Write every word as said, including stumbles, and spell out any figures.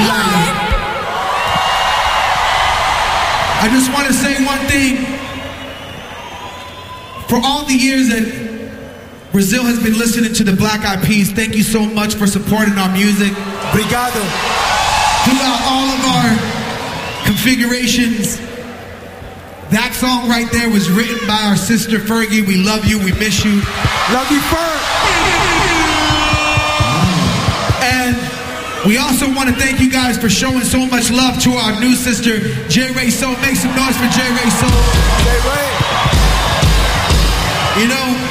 I just want to say one thing. For all the years that Brazil has been listening to the Black Eyed Peas, thank you so much for supporting our music. Obrigado. Throughout all of our configurations, that song right there was written by our sister Fergie. We love you. We miss you. Love you, Ferg. And we also want to thank you guys for showing so much love to our new sister, J. Ray Soul. Make some noise for J. Ray Soul. J. Ray. You know,